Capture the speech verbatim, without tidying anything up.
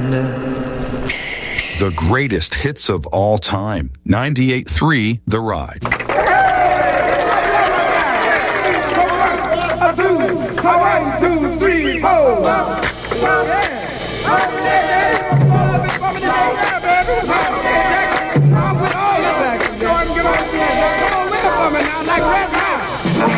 The greatest hits of all time. ninety-eight point three The Ride. Hawaii, two, Hawaii, two.